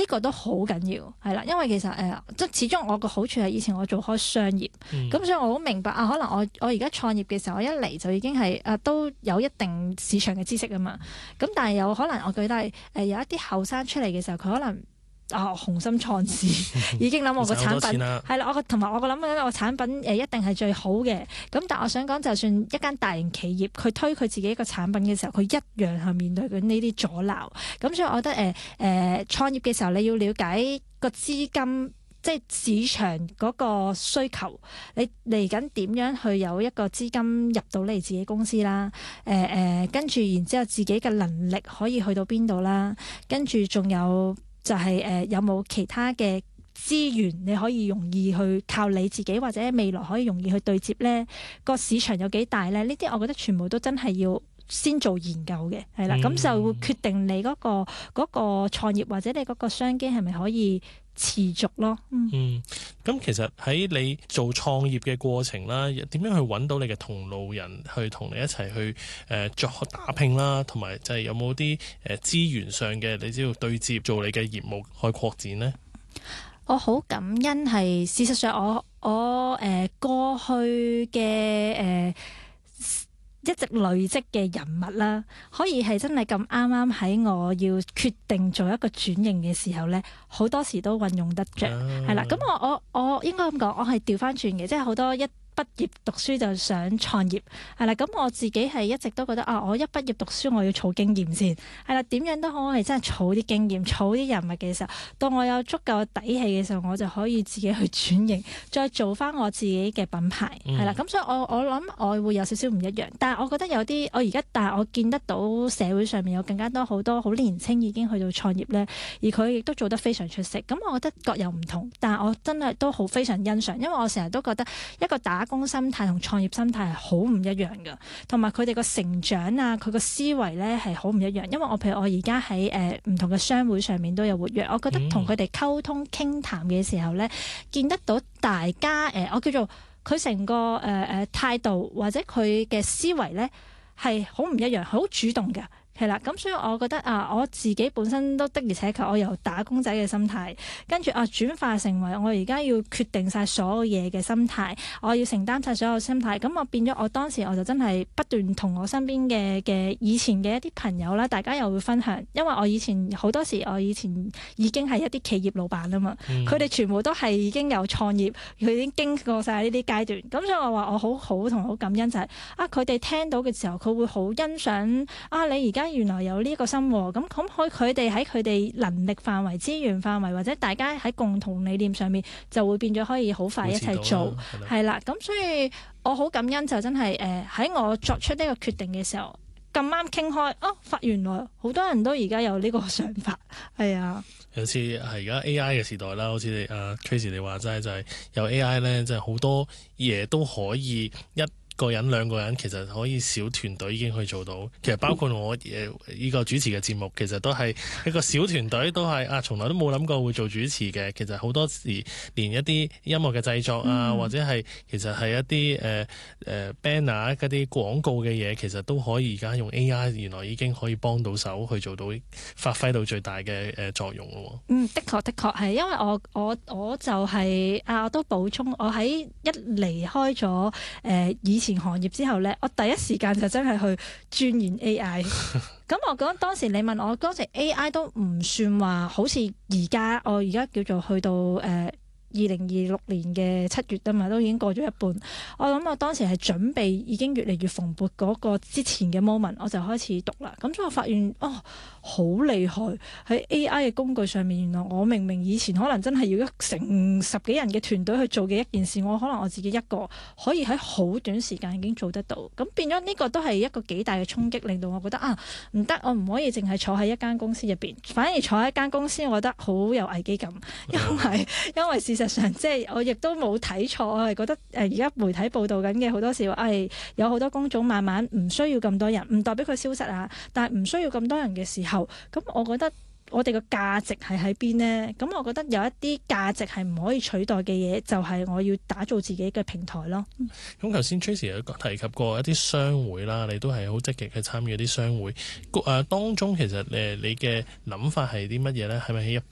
個都好緊要，係啦，因為其實即始終我個好處係以前我做開商業，咁所以我好明白可能我而家創業嘅時候，我一嚟就已經係都有一定市場嘅知識啊嘛。咁但係有可能我覺得係有一啲後生出嚟嘅時候，佢可能雄心壯志，已經諗我個產品係啦，同埋我諗緊我產品一定係最好嘅。咁但我想講，就算一間大型企業，佢推佢自己個產品嘅時候，佢一樣係面對緊呢啲阻撓。咁所以我覺得創業嘅時候，你要了解個資金，即係市場嗰個需求，你嚟緊點樣去有一個資金入到嚟自己公司啦？跟住然之後自己嘅能力可以去到邊度啦？跟住仲有就係有冇其他嘅資源你可以容易去靠你自己，或者未來可以容易去對接呢？個市場有幾大呢？呢啲我覺得全部都真係要先做研究嘅，係啦，咁就會決定你嗰個創業或者你嗰個商機係咪可以持續咯。 咁其實喺你做創業嘅過程啦，點樣去揾到你嘅同路人去同你一齊去作打拼啦，同埋就係有冇啲資源上嘅你只要對接做你嘅業務可以擴展呢？ 我好感恩係事實上我過去嘅一直累積嘅人物啦，可以係真係咁啱喺我要決定做一個轉型嘅時候咧，好多時都運用得着，係啦。咁我應該咁講，我係調翻轉嘅，即係好多一畢業讀書就想創業，係啦。咁我自己係一直都覺得我一畢業讀書我要儲經驗先，係啦。點樣都好，我係真係儲啲經驗、儲啲人物嘅時候，到我有足夠底氣嘅時候，我就可以自己去轉型，再做翻我自己嘅品牌，係啦。咁所以我諗我會有少少唔一樣，但係我覺得有啲但係我見得到社會上面有更加多好多好年青已經去到創業咧，而佢亦都做得非常出色。咁我覺得各有唔同，但係我真係都好非常欣賞，因為我成日都覺得一個打工心態同創業心態係好唔一樣㗎，同埋佢哋個成長啊，佢個思維咧係好唔一樣。因為譬如我而家喺唔同嘅商會上面都有活躍，我覺得同佢哋溝通傾談嘅時候咧，見得到大家我叫做佢成個態度或者佢嘅思維咧係好唔一樣，好主動嘅。係啦，咁所以我覺得我自己本身都的而且確，我由打工仔嘅心態，跟住轉化成為我而家要決定晒所有嘢嘅心態，我要承擔晒所有心態。咁我變咗，我當時我就真係不斷同我身邊嘅以前嘅一啲朋友啦，大家又會分享，因為我以前好多時，我以前已經係一啲企業老闆啊嘛，佢哋全部都係已經有創業，佢已經經過晒呢啲階段。咁所以我話我好好同好感恩就係佢哋聽到嘅時候，佢會好欣賞你而家原來有呢個心喎，咁佢哋喺佢哋能力範圍、資源範圍，或者大家喺共同理念上面，就會變咗可以好快一齊做，係啦。咁所以我好感恩就真係喺我作出呢個決定嘅時候，咁啱傾開，發原來好多人都而家有呢個想法，係啊。 有似係而家 AI 嘅時代啦，好似你Tracy 你話齋就係有 AI 咧，就係好多嘢都可以一個人兩個人其實可以小團隊已經可以做到。其實包括我呢個主持嘅節目，其實都係一個小團隊，都係從來都冇諗過會做主持嘅。其實好多時連一啲音樂嘅製作或者係其實係一啲banner 一啲廣告嘅嘢，其實都可以而家用 AI 原來已經可以幫到手去做到發揮到最大嘅作用咯。 的確係，因為我就係我都補充，我喺一離開咗以前行業之後咧，我第一時間就真係去鑽研 AI。咁我覺得當時你問我嗰時 AI 都唔算話好似我而家叫做去到2026年嘅7月啊嘛，都已經過咗一半。我諗我當時係準備已經越嚟越蓬勃嗰個之前嘅 moment， 我就開始讀啦。咁所以我發現好厲害喺 AI 嘅工具上面。原來我明明以前可能真係要成10幾人嘅團隊去做嘅一件事，可能我自己一個可以喺好短時間已經做得到。咁變咗呢個都係一個幾大嘅衝擊，令到我覺得唔得，我唔可以淨係坐喺一間公司入邊，反而坐喺一間公司，我覺得好有危機感，因為事實上即係我亦都冇睇錯，我係覺得而家媒體報道緊嘅好多時話有好多工種慢慢唔需要咁多人，唔代表佢消失啊，但係唔需要咁多人嘅時候，咁我覺得我哋個價值係喺邊呢？咁我覺得有一啲價值係唔可以取代嘅嘢，就係我要打造自己嘅平台咯。 咁頭先 Tracy 有提及過一啲商會啦，你都係好積極去參與一啲商會。當中其實你嘅諗法係啲乜嘢呢？係咪喺入